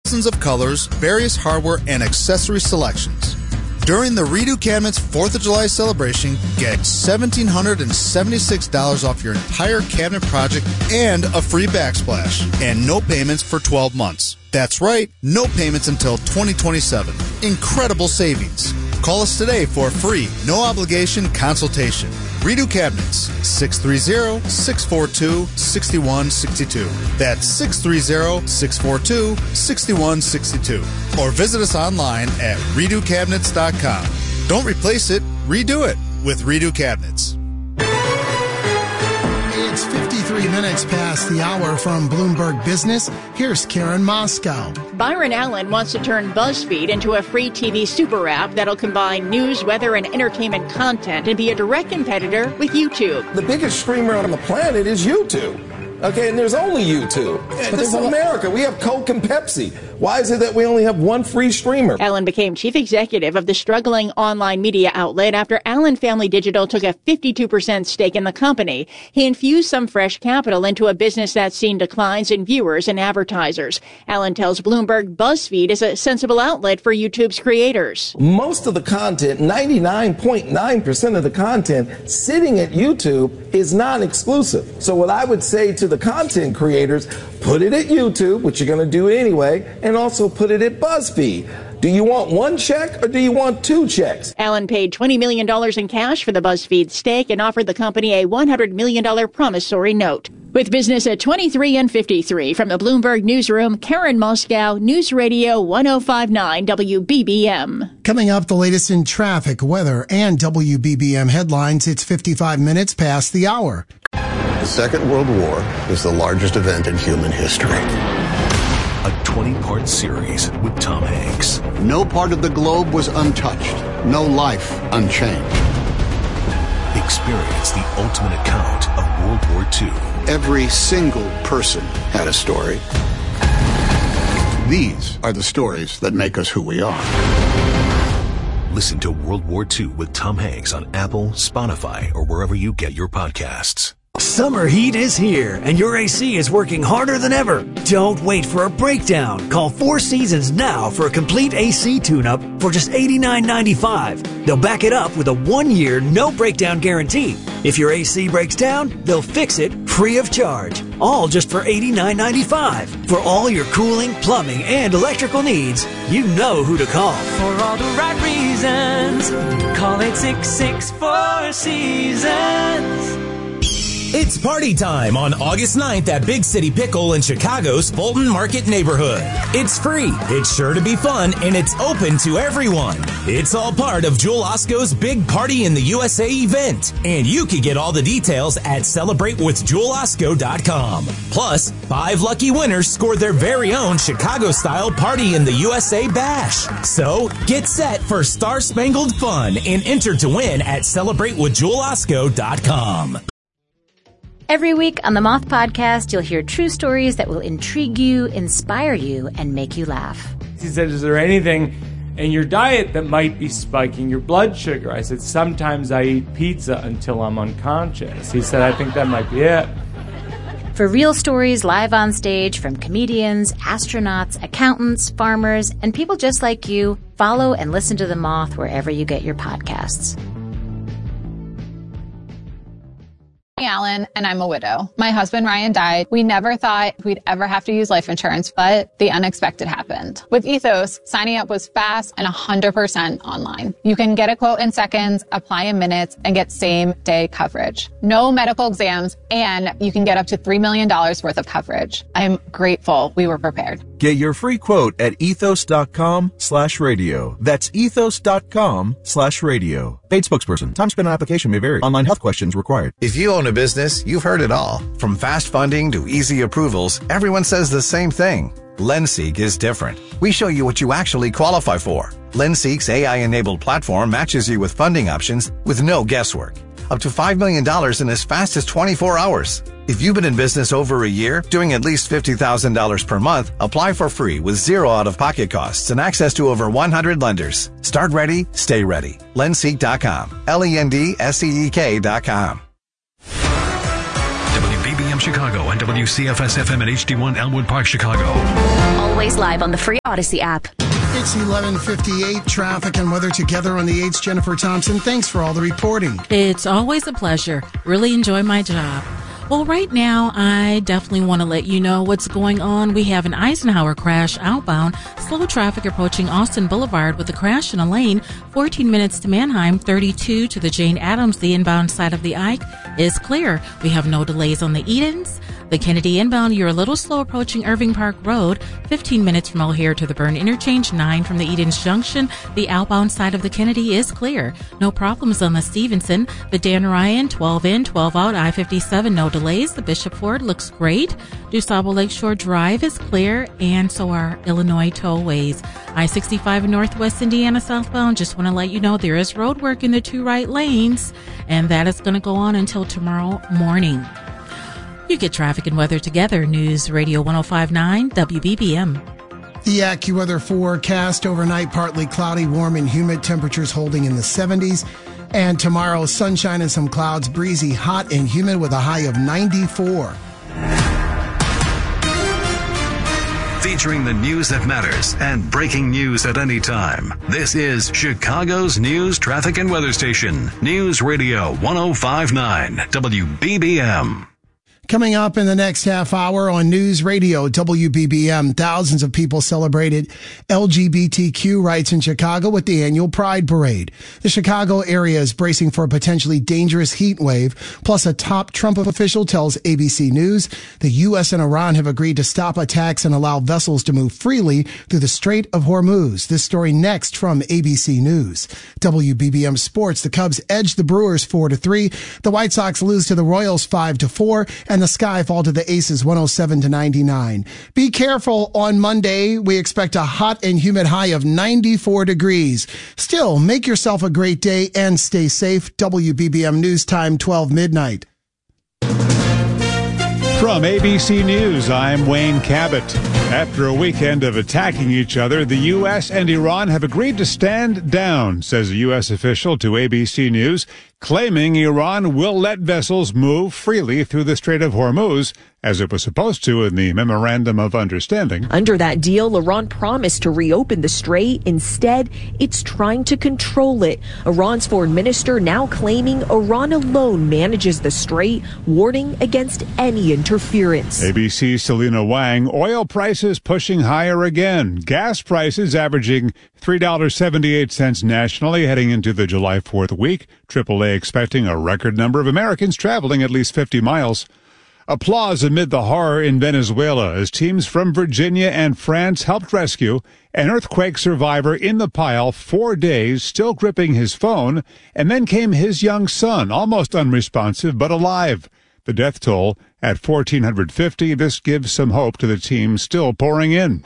dozens of colors, various hardware, and accessory selections. During the Redo Cabinets 4th of July celebration, get $1,776 off your entire cabinet project and a free backsplash. And no payments for 12 months. That's right, no payments until 2027. Incredible savings. Call us today for a free, no-obligation consultation. Redo Cabinets, 630-642-6162. That's 630-642-6162. Or visit us online at redocabinets.com. Don't replace it, redo it with Redo Cabinets. It's 53 minutes past the hour from Bloomberg Business. Here's Karen Moscow. Byron Allen wants to turn BuzzFeed into a free TV super app that'll combine news, weather, and entertainment content and be a direct competitor with YouTube. The biggest streamer on the planet is YouTube. Okay, and there's only YouTube. But this is America. We have Coke and Pepsi. Why is it that we only have one free streamer? Allen became chief executive of the struggling online media outlet after Allen Family Digital took a 52% stake in the company. He infused some fresh capital into a business that's seen declines in viewers and advertisers. Allen tells Bloomberg BuzzFeed is a sensible outlet for YouTube's creators. Most of the content, 99.9% of the content sitting at YouTube is non-exclusive. So what I would say to the content creators, put it at YouTube, which you're going to do anyway, and also put it at BuzzFeed. Do you want one check or do you want two checks? Allen paid $20 million in cash for the BuzzFeed stake and offered the company a $100 million promissory note. With business at 23 and 53 from the Bloomberg Newsroom, Karen Moscow, News Radio 1059 WBBM. Coming up, the latest in traffic, weather, and WBBM headlines. It's 55 minutes past the hour. The Second World War is the largest event in human history. A 20-part series with Tom Hanks. No part of the globe was untouched. No life unchanged. Experience the ultimate account of World War II. Every single person had a story. These are the stories that make us who we are. Listen to World War II with Tom Hanks on Apple, Spotify, or wherever you get your podcasts. Summer heat is here, and your AC is working harder than ever. Don't wait for a breakdown. Call Four Seasons now for a complete AC tune-up for just $89.95. They'll back it up with a 1-year no-breakdown guarantee. If your AC breaks down, they'll fix it free of charge. All just for $89.95. For all your cooling, plumbing, and electrical needs, you know who to call. For all the right reasons, call 866-4 Seasons. It's party time on August 9th at Big City Pickle in Chicago's Fulton Market neighborhood. It's free, it's sure to be fun, and it's open to everyone. It's all part of Jewel Osco's Big Party in the USA event, and you can get all the details at CelebrateWithJewelOsco.com. Plus, 5 lucky winners scored their very own Chicago-style Party in the USA Bash. So, get set for star-spangled fun and enter to win at CelebrateWithJewelOsco.com. Every week on the Moth Podcast, you'll hear true stories that will intrigue you, inspire you, and make you laugh. He said, is there anything in your diet that might be spiking your blood sugar? I said, sometimes I eat pizza until I'm unconscious. He said, I think that might be it. For real stories live on stage from comedians, astronauts, accountants, farmers, and people just like you, follow and listen to The Moth wherever you get your podcasts. Alan, and I'm a widow. My husband, Ryan, died. We never thought we'd ever have to use life insurance, but the unexpected happened. With Ethos, signing up was fast and 100% online. You can get a quote in seconds, apply in minutes, and get same-day coverage. No medical exams, and you can get up to $3 million worth of coverage. I'm grateful we were prepared. Get your free quote at ethos.com/radio. That's ethos.com/radio. Paid spokesperson. Time spent on application may vary. Online health questions required. If you own a business, you've heard it all. From fast funding to easy approvals, everyone says the same thing. LendSeek is different. We show you what you actually qualify for. LendSeek's AI-enabled platform matches you with funding options with no guesswork. Up to $5 million in as fast as 24 hours. If you've been in business over a year, doing at least $50,000 per month, apply for free with zero out-of-pocket costs and access to over 100 lenders. Start ready, stay ready. Lendseek.com. LENDSEEK.com. WBBM Chicago and WCFS-FM and HD1 Elmwood Park, Chicago. Always live on the free Odyssey app. It's 11:58. Traffic and weather together on the 8th. Jennifer Thompson, thanks for all the reporting. It's always a pleasure. Really enjoy my job. Well, right now, I definitely want to let you know what's going on. We have an Eisenhower crash outbound. Slow traffic approaching Austin Boulevard with a crash in a lane. 14 minutes to Manheim, 32 to the Jane Addams. The inbound side of the Ike is clear. We have no delays on the Edens. The Kennedy inbound, you're a little slow approaching Irving Park Road. 15 minutes from O'Hare to the Byrne Interchange. 9 from the Edens Junction. The outbound side of the Kennedy is clear. No problems on the Stevenson. The Dan Ryan, 12 in, 12 out. I-57, no delays. The Bishop Ford looks great. DuSable Lakeshore Drive is clear, and so are Illinois tollways. I-65 in Northwest Indiana southbound, just want to let you know there is road work in the 2 right lanes, and that is going to go on until tomorrow morning. You get traffic and weather together. News Radio 105.9 WBBM. The AccuWeather forecast overnight, partly cloudy, warm and humid, temperatures holding in the 70s. And tomorrow, sunshine and some clouds, breezy, hot and humid with a high of 94. Featuring the news that matters and breaking news at any time. This is Chicago's news, traffic, and weather station. News Radio 105.9 WBBM. Coming up in the next half hour on News Radio WBBM, thousands of people celebrated LGBTQ rights in Chicago with the annual Pride Parade. The Chicago area is bracing for a potentially dangerous heat wave. Plus, a top Trump official tells ABC News the U.S. and Iran have agreed to stop attacks and allow vessels to move freely through the Strait of Hormuz. This story next from ABC News. WBBM Sports, the Cubs edge the Brewers 4-3. The White Sox lose to the Royals 5-4. And the Sky fall to the Aces 107-99. Be careful on Monday. We expect a hot and humid high of 94 degrees. Still, make yourself a great day and stay safe. WBBM News Time, 12 midnight. From ABC News, I'm Wayne Cabot. After a weekend of attacking each other, the U.S. and Iran have agreed to stand down, says a U.S. official to ABC News, claiming Iran will let vessels move freely through the Strait of Hormuz, as it was supposed to in the Memorandum of Understanding. Under that deal, Iran promised to reopen the strait. Instead, it's trying to control it. Iran's foreign minister now claiming Iran alone manages the strait, warning against any interference. ABC's Selena Wang, oil prices pushing higher again. Gas prices averaging $3.78 nationally heading into the July 4th week. AAA expecting a record number of Americans traveling at least 50 miles. Applause amid the horror in Venezuela as teams from Virginia and France helped rescue an earthquake survivor in the pile 4 days, still gripping his phone, and then came his young son, almost unresponsive but alive. The death toll at 1,450. This gives some hope to the team still pouring in.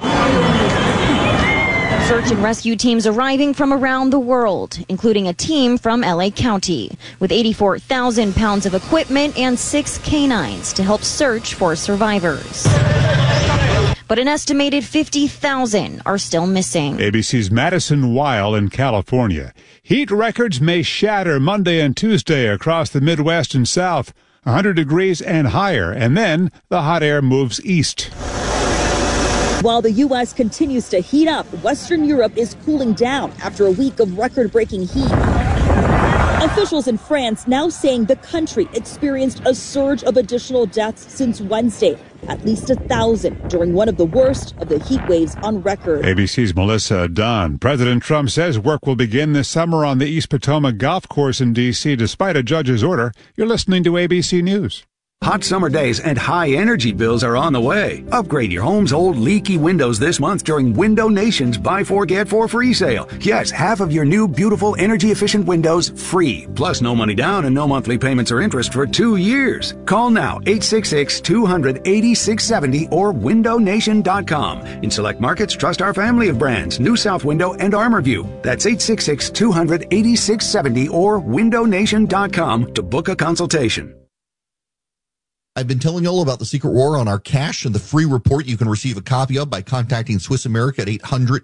Search and rescue teams arriving from around the world, including a team from LA County, with 84,000 pounds of equipment and 6 canines to help search for survivors. But an estimated 50,000 are still missing. ABC's Madison Weil in California. Heat records may shatter Monday and Tuesday across the Midwest and South, 100 degrees and higher, and then the hot air moves east. While the U.S. continues to heat up, Western Europe is cooling down after a week of record-breaking heat. Officials in France now saying the country experienced a surge of additional deaths since Wednesday, at least 1,000 during one of the worst of the heat waves on record. ABC's Melissa Dunn. President Trump says work will begin this summer on the East Potomac Golf Course in D.C. despite a judge's order. You're listening to ABC News. Hot summer days and high energy bills are on the way. Upgrade your home's old leaky windows this month during Window Nation's Buy 4 Get 4 free sale. Yes, half of your new beautiful energy efficient windows free. Plus no money down and no monthly payments or interest for 2 years. Call now 866-200-8670 or windownation.com. In select markets, trust our family of brands, New South Window and ArmorView. That's 866-200-8670 or windownation.com to book a consultation. I've been telling you all about the Secret War on our cash and the free report you can receive a copy of by contacting Swiss America at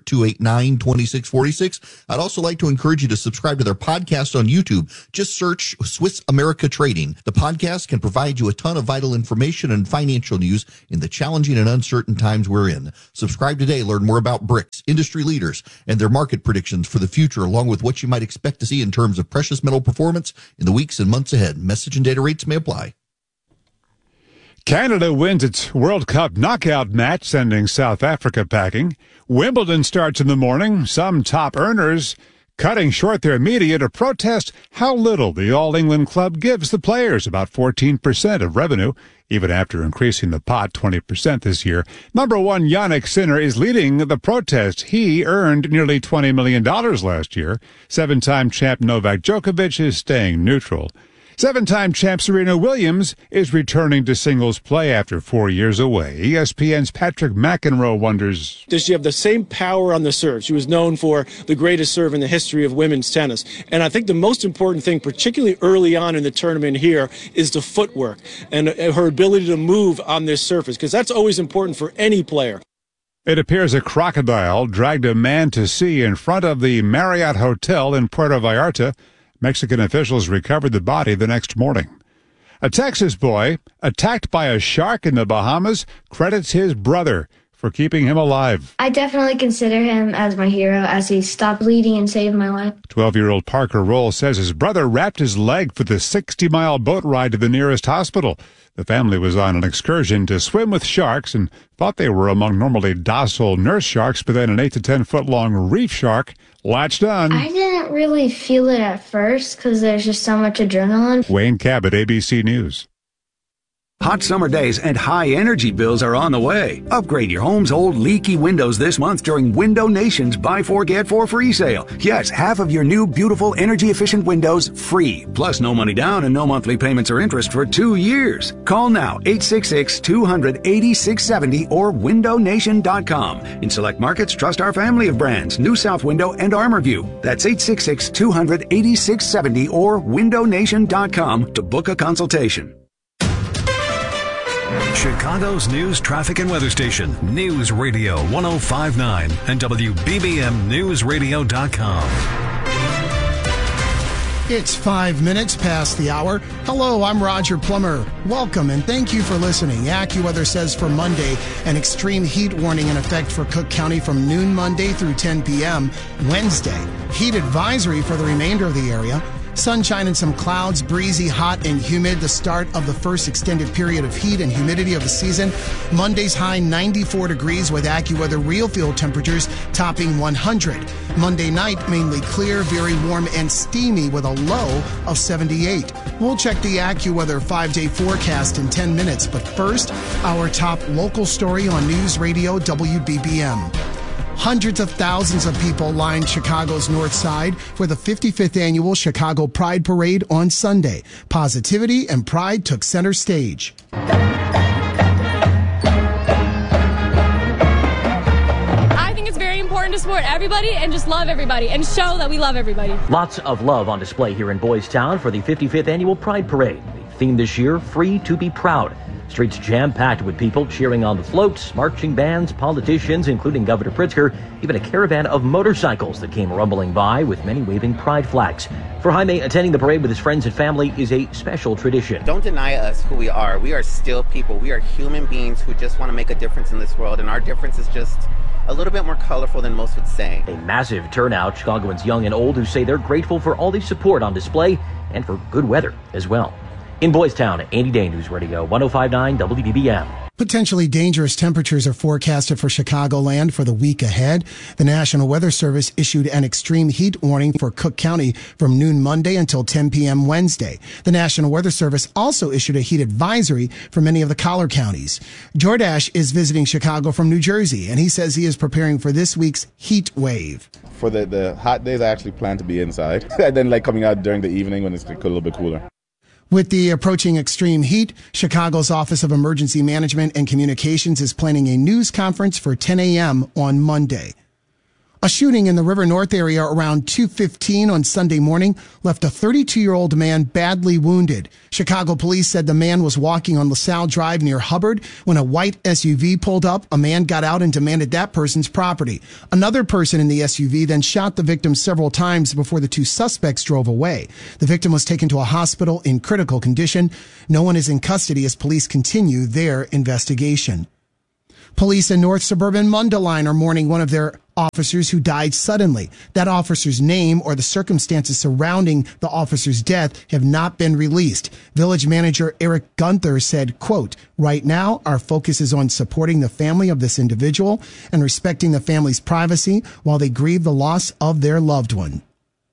800-289-2646. I'd also like to encourage you to subscribe to their podcast on YouTube. Just search Swiss America Trading. The podcast can provide you a ton of vital information and financial news in the challenging and uncertain times we're in. Subscribe today. Learn more about BRICS, industry leaders, and their market predictions for the future, along with what you might expect to see in terms of precious metal performance in the weeks and months ahead. Message and data rates may apply. Canada wins its World Cup knockout match, sending South Africa packing. Wimbledon starts in the morning. Some top earners cutting short their media to protest how little the All England club gives the players, about 14% of revenue, even after increasing the pot 20% this year. Number one, Jannik Sinner is leading the protest. He earned nearly $20 million last year. Seven-time champ Novak Djokovic is staying neutral. Seven-time champ Serena Williams is returning to singles play after 4 years away. ESPN's Patrick McEnroe wonders, does she have the same power on the serve? She was known for the greatest serve in the history of women's tennis. And I think the most important thing, particularly early on in the tournament here, is the footwork and her ability to move on this surface, because that's always important for any player. It appears a crocodile dragged a man to sea in front of the Marriott Hotel in Puerto Vallarta. Mexican officials recovered the body the next morning. A Texas boy attacked by a shark in the Bahamas credits his brother for keeping him alive. I definitely consider him as my hero, as he stopped bleeding and saved my life. 12-year-old Parker Roll says his brother wrapped his leg for the 60-mile boat ride to the nearest hospital. The family was on an excursion to swim with sharks and thought they were among normally docile nurse sharks, but then an 8 to 10 foot long reef shark latched on. I didn't really feel it at first because there's just so much adrenaline. Wayne Cabot, ABC News. Hot summer days and high energy bills are on the way. Upgrade your home's old leaky windows this month during Window Nation's Buy 4 Get 4 free sale. Yes, half of your new beautiful energy efficient windows free. Plus no money down and no monthly payments or interest for 2 years. Call now 866-200-8670 or windownation.com. In select markets, trust our family of brands, New South Window and ArmorView. That's 866-200-8670 or windownation.com to book a consultation. Chicago's news, traffic, and weather station, News Radio 105.9 and WBBMNewsRadio.com. It's 5 minutes past the hour. Hello, I'm Roger Plummer. Welcome and thank you for listening. AccuWeather says for Monday, an extreme heat warning in effect for Cook County from noon Monday through 10 p.m. Wednesday. Heat advisory for the remainder of the area. Sunshine and some clouds, breezy, hot, and humid. The start of the first extended period of heat and humidity of the season. Monday's high 94 degrees with AccuWeather real field temperatures topping 100. Monday night, mainly clear, very warm and steamy with a low of 78. We'll check the AccuWeather 5-day forecast in 10 minutes. But first, our top local story on News Radio WBBM. Hundreds of thousands of people lined Chicago's North Side for the 55th annual Chicago Pride Parade on Sunday. Positivity and pride took center stage. I think it's very important to support everybody and just love everybody and show that we love everybody. Lots of love on display here in Boys Town for the 55th annual Pride Parade. The theme this year, Free to be Proud. Streets jam-packed with people cheering on the floats, marching bands, politicians, including Governor Pritzker, even a caravan of motorcycles that came rumbling by with many waving pride flags. For Jaime, attending the parade with his friends and family is a special tradition. Don't deny us who we are. We are still people. We are human beings who just want to make a difference in this world, and our difference is just a little bit more colorful than most would say. A massive turnout, Chicagoans young and old who say they're grateful for all the support on display and for good weather as well. In Boys Town, Andy Day, News Radio 105.9 WBBM. Potentially dangerous temperatures are forecasted for Chicagoland for the week ahead. The National Weather Service issued an extreme heat warning for Cook County from noon Monday until 10 p.m. Wednesday. The National Weather Service also issued a heat advisory for many of the collar counties. Jordash is visiting Chicago from New Jersey, and he says he is preparing for this week's heat wave. For the hot days, I actually plan to be inside. And then coming out during the evening when it's a little bit cooler. With the approaching extreme heat, Chicago's Office of Emergency Management and Communications is planning a news conference for 10 a.m. on Monday. A shooting in the River North area around 2:15 on Sunday morning left a 32-year-old man badly wounded. Chicago police said the man was walking on LaSalle Drive near Hubbard when a white SUV pulled up. A man got out and demanded that person's property. Another person in the SUV then shot the victim several times before the two suspects drove away. The victim was taken to a hospital in critical condition. No one is in custody as police continue their investigation. Police in North Suburban Mundelein are mourning one of their officers who died suddenly. That officer's name or the circumstances surrounding the officer's death have not been released. Village manager Eric Gunther said, quote, "Right now, our focus is on supporting the family of this individual and respecting the family's privacy while they grieve the loss of their loved one."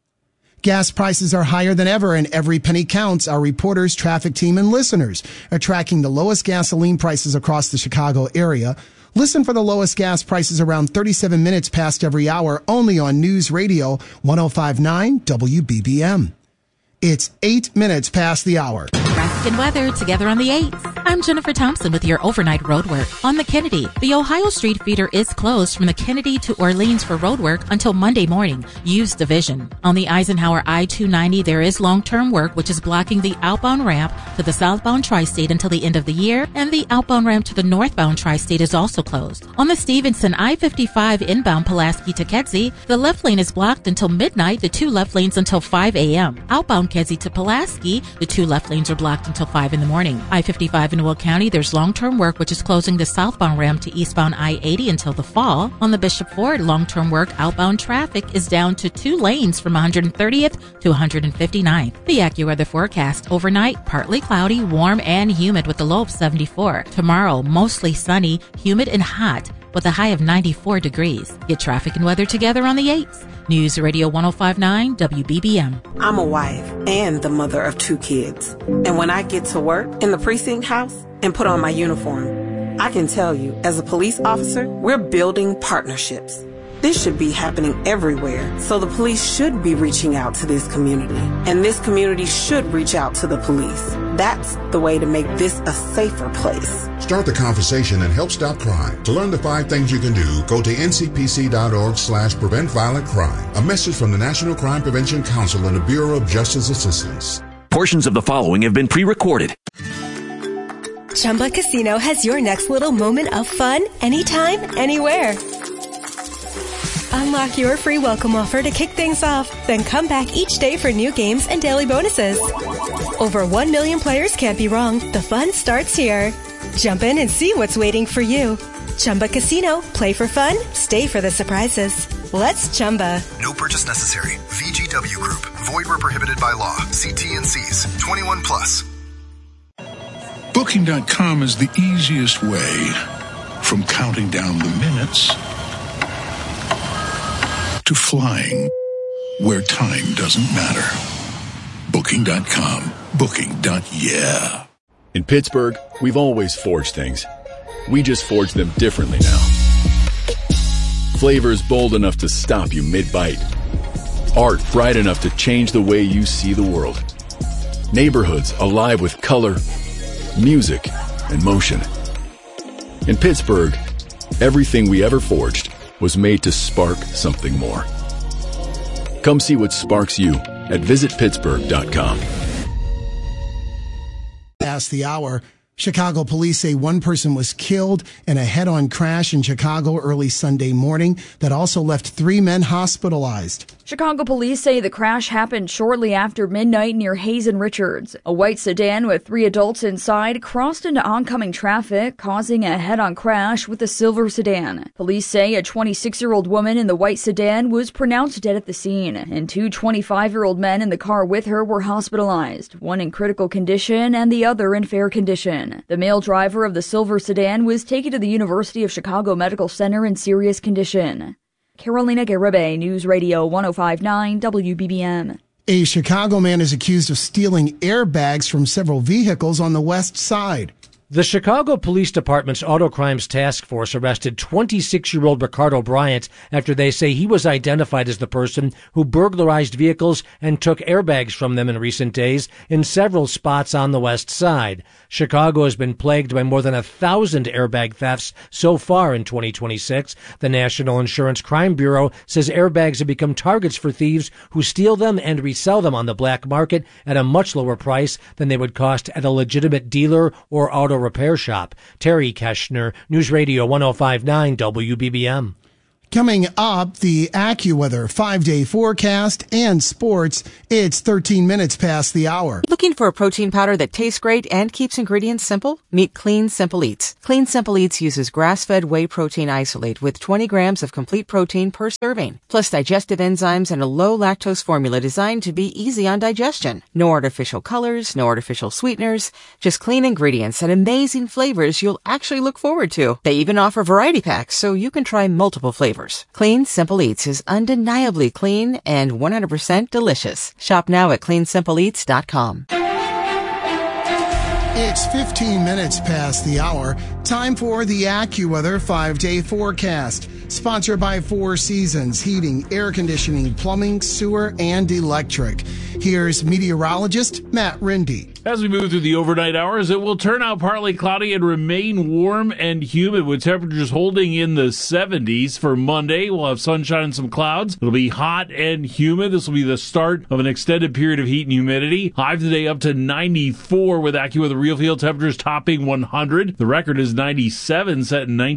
Gas prices are higher than ever and every penny counts. Our reporters, traffic team, and listeners are tracking the lowest gasoline prices across the Chicago area. Listen for the lowest gas prices around 37 minutes past every hour, only on News Radio 105.9 WBBM. It's 8 minutes past the hour. Traffic and weather together on the 8th. I'm Jennifer Thompson with your overnight roadwork. On the Kennedy, the Ohio Street feeder is closed from the Kennedy to Orleans for roadwork until Monday morning. Use division. On the Eisenhower I-290, there is long-term work which is blocking the outbound ramp to the southbound tri-state until the end of the year, and the outbound ramp to the northbound tri-state is also closed. On the Stevenson I-55 inbound Pulaski to Kedzie, the left lane is blocked until midnight, the two left lanes until 5 a.m. Outbound Kedzie to Pulaski, the two left lanes are blocked until 5 in the morning. I-55 in Will County, there's long-term work which is closing the southbound ramp to eastbound I-80 until the fall. On the Bishop Ford, long-term work outbound traffic is down to 2 lanes from 130th to 159th. The AccuWeather forecast, overnight, partly cloudy, warm and humid with a low of 74. Tomorrow, mostly sunny, humid and hot with a high of 94 degrees. Get traffic and weather together on the 8th. News Radio 105.9 WBBM. I'm a wife and the mother of 2 kids. And when I get to work in the precinct house and put on my uniform, I can tell you, as a police officer, we're building partnerships. This should be happening everywhere, so the police should be reaching out to this community, and this community should reach out to the police. That's the way to make this a safer place. Start the conversation and help stop crime. To learn the 5 things you can do, go to ncpc.org/prevent violent crime. A message from the National Crime Prevention Council and the Bureau of Justice Assistance. Portions of the following have been pre-recorded. Chumba Casino has your next little moment of fun anytime, anywhere. Unlock your free welcome offer to kick things off, then come back each day for new games and daily bonuses. Over 1 million players can't be wrong. The fun starts here. Jump in and see what's waiting for you. Chumba Casino. Play for fun. Stay for the surprises. Let's Chumba. No purchase necessary. VGW Group. Void where prohibited by law. See T&Cs. 21 plus. Booking.com is the easiest way from counting down the minutes to flying where time doesn't matter. Booking.com. Booking.yeah. In Pittsburgh, we've always forged things. We just forge them differently now. Flavors bold enough to stop you mid-bite. Art bright enough to change the way you see the world. Neighborhoods alive with color, music, and motion. In Pittsburgh, everything we ever forged was made to spark something more. Come see what sparks you at visitpittsburgh.com. Past the hour, Chicago police say one person was killed in a head-on crash in Chicago early Sunday morning that also left 3 men hospitalized. Chicago police say the crash happened shortly after midnight near Hayes and Richards. A white sedan with 3 adults inside crossed into oncoming traffic, causing a head-on crash with the silver sedan. Police say a 26-year-old woman in the white sedan was pronounced dead at the scene, and 2 25-year-old men in the car with her were hospitalized, one in critical condition and the other in fair condition. The male driver of the silver sedan was taken to the University of Chicago Medical Center in serious condition. Carolina Garibay, News Radio 105.9 WBBM. A Chicago man is accused of stealing airbags from several vehicles on the west side. The Chicago Police Department's Auto Crimes Task Force arrested 26-year-old Ricardo Bryant after they say he was identified as the person who burglarized vehicles and took airbags from them in recent days in several spots on the west side. Chicago has been plagued by more than 1,000 airbag thefts so far in 2026. The National Insurance Crime Bureau says airbags have become targets for thieves who steal them and resell them on the black market at a much lower price than they would cost at a legitimate dealer or auto repair shop. Terry Keshner, News Radio 105.9 WBBM. Coming up, the AccuWeather 5-day forecast and sports. It's 13 minutes past the hour. Looking for a protein powder that tastes great and keeps ingredients simple? Meet Clean Simple Eats. Clean Simple Eats uses grass-fed whey protein isolate with 20 grams of complete protein per serving, plus digestive enzymes and a low-lactose formula designed to be easy on digestion. No artificial colors, no artificial sweeteners, just clean ingredients and amazing flavors you'll actually look forward to. They even offer variety packs so you can try multiple flavors. Clean Simple Eats is undeniably clean and 100% delicious. Shop now at cleansimpleeats.com. It's 15 minutes past the hour. Time for the AccuWeather 5-day forecast. Sponsored by Four Seasons Heating, Air Conditioning, Plumbing, Sewer, and Electric. Here's meteorologist Matt Rindy. As we move through the overnight hours, it will turn out partly cloudy and remain warm and humid with temperatures holding in the 70s. For Monday, we'll have sunshine and some clouds. It'll be hot and humid. This will be the start of an extended period of heat and humidity. High today up to 94 with AccuWeather real field temperatures topping 100. The record is 97 set in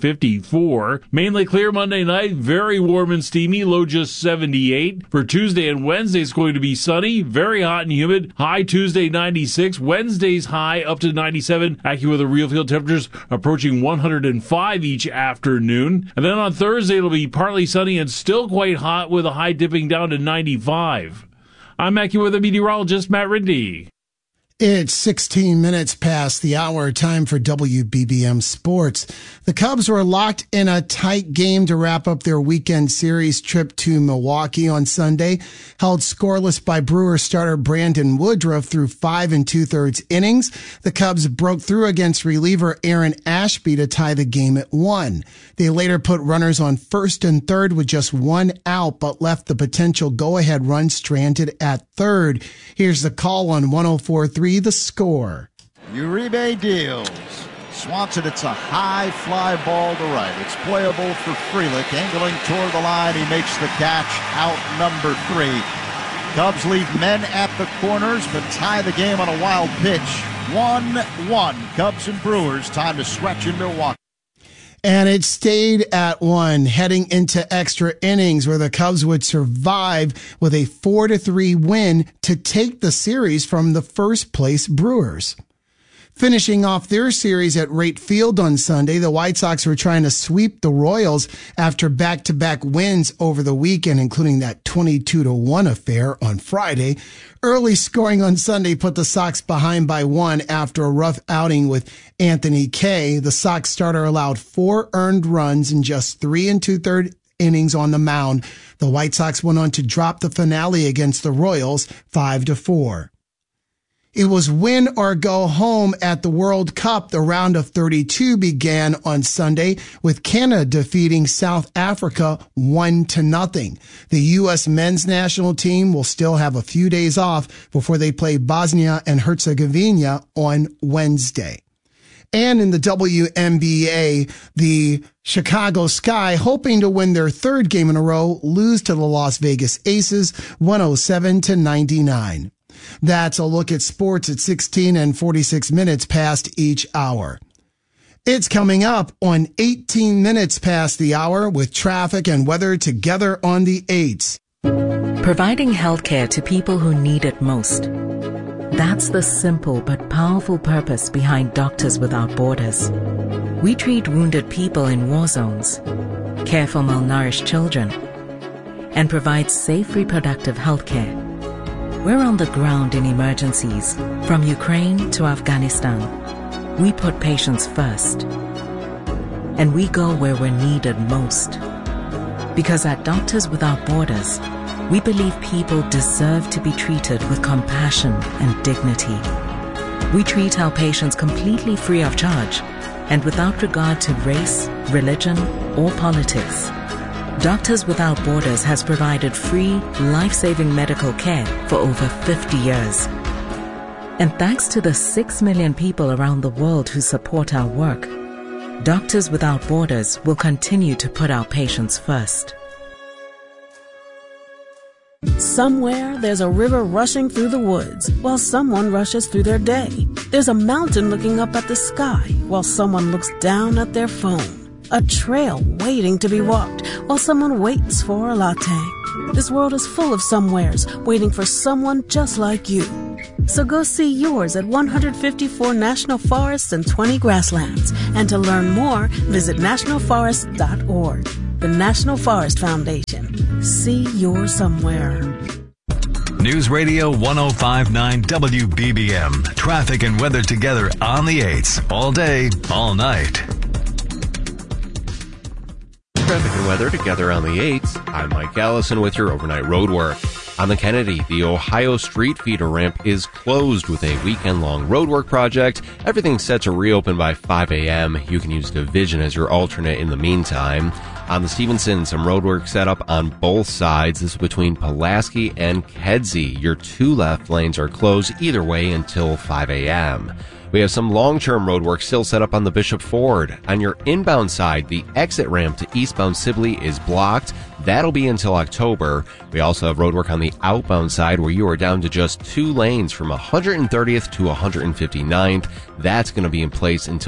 1954. Mainly clear Monday night, very warm and steamy, low just 78. For Tuesday and Wednesday, it's going to be sunny, very hot and humid. High Tuesday 96. Wednesday's high up to 97. AccuWeather real field temperatures approaching 105 each afternoon. And then on Thursday, it'll be partly sunny and still quite hot with a high dipping down to 95. I'm AccuWeather meteorologist Matt Rindy. It's 16 minutes past the hour. Time for WBBM Sports. The Cubs were locked in a tight game to wrap up their weekend series trip to Milwaukee on Sunday. Held scoreless by Brewers starter Brandon Woodruff through 5 2/3 innings. The Cubs broke through against reliever Aaron Ashby to tie the game at 1. They later put runners on first and third with just one out, but left the potential go-ahead run stranded at third. Here's the call on 104.3 The Score. Uribe deals. Swats it. It's a high fly ball to right. It's playable for Frelick. Angling toward the line. He makes the catch. Out number 3. Cubs leave men at the corners, but tie the game on a wild pitch. 1-1. Cubs and Brewers. Time to stretch in Milwaukee. And it stayed at 1, heading into extra innings where the Cubs would survive with a 4-3 win to take the series from the first place Brewers. Finishing off their series at Wright Field on Sunday, the White Sox were trying to sweep the Royals after back-to-back wins over the weekend, including that 22-1 affair on Friday. Early scoring on Sunday put the Sox behind by 1 after a rough outing with Anthony Kay. The Sox starter allowed 4 earned runs in just 3 2/3 innings on the mound. The White Sox went on to drop the finale against the Royals 5-4. It was win or go home at the World Cup. The round of 32 began on Sunday with Canada defeating South Africa 1-0. The U.S. men's national team will still have a few days off before they play Bosnia and Herzegovina on Wednesday. And in the WNBA, the Chicago Sky, hoping to win their third game in a row, lose to the Las Vegas Aces 107-99. That's a look at sports at 16 and 46 minutes past each hour. It's coming up on 18 minutes past the hour with traffic and weather together on the 8s. Providing healthcare to people who need it most. That's the simple but powerful purpose behind Doctors Without Borders. We treat wounded people in war zones, care for malnourished children, and provide safe reproductive healthcare. We're on the ground in emergencies, from Ukraine to Afghanistan. We put patients first. And we go where we're needed most. Because at Doctors Without Borders, we believe people deserve to be treated with compassion and dignity. We treat our patients completely free of charge and without regard to race, religion, or politics. Doctors Without Borders has provided free, life-saving medical care for over 50 years. And thanks to the 6 million people around the world who support our work, Doctors Without Borders will continue to put our patients first. Somewhere there's a river rushing through the woods while someone rushes through their day. There's a mountain looking up at the sky while someone looks down at their phone. A trail waiting to be walked while someone waits for a latte. This world is full of somewheres waiting for someone just like you. So go see yours at 154 national forests and 20 grasslands. And to learn more, visit nationalforest.org. The National Forest Foundation. See your somewhere. News Radio 105.9 WBBM. Traffic and weather together on the 8s. All day, all night. Traffic and weather together on the 8s. I'm Mike Allison with your overnight road work. On the Kennedy, the Ohio Street feeder ramp is closed with a weekend-long roadwork project. Everything's set to reopen by 5 a.m. You can use Division as your alternate in the meantime. On the Stevenson, some roadwork set up on both sides. This is between Pulaski and Kedzie. Your 2 left lanes are closed either way until 5 a.m. We have some long-term roadwork still set up on the Bishop Ford. On your inbound side, the exit ramp to eastbound Sibley is blocked. That'll be until October. We also have roadwork on the outbound side where you are down to just 2 lanes from 130th to 159th. That's going to be in place until